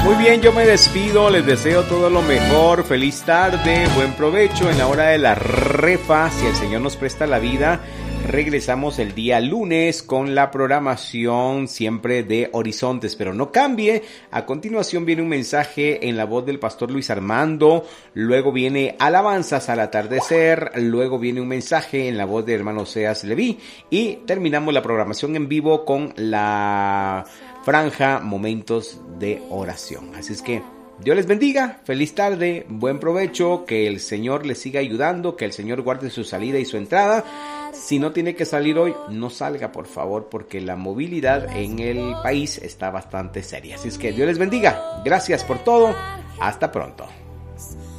Muy bien, yo me despido, les deseo todo lo mejor, feliz tarde, buen provecho en la hora de la refa, si el Señor nos presta la vida. Regresamos el día lunes con la programación siempre de Horizontes, pero no cambie. A continuación viene un mensaje en la voz del pastor Luis Armando, luego viene alabanzas al atardecer, luego viene un mensaje en la voz del hermano Oseas Leví y terminamos la programación en vivo con la franja Momentos de Oración. Así es que Dios les bendiga, feliz tarde, buen provecho, que el Señor les siga ayudando, que el Señor guarde su salida y su entrada. Si no tiene que salir hoy, no salga por favor, porque la movilidad en el país está bastante seria. Así es que Dios les bendiga, gracias por todo, hasta pronto.